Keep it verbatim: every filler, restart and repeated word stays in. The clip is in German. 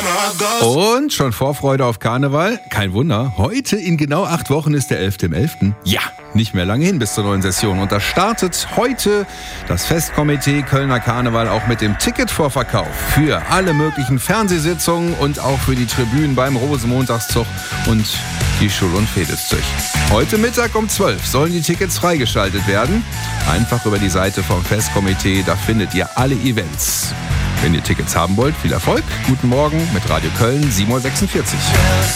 Und schon Vorfreude auf Karneval? Kein Wunder, heute in genau acht Wochen ist der elfte im elften Ja, nicht mehr lange hin bis zur neuen Session. Und da startet heute das Festkomitee Kölner Karneval auch mit dem Ticketvorverkauf für alle möglichen Fernsehsitzungen und auch für die Tribünen beim Rosenmontagszug und die Schul- und Fedeszug. Heute Mittag um zwölf sollen die Tickets freigeschaltet werden. Einfach über die Seite vom Festkomitee, da findet ihr alle Events. Wenn ihr Tickets haben wollt, viel Erfolg. Guten Morgen mit Radio Köln sieben Uhr sechsundvierzig.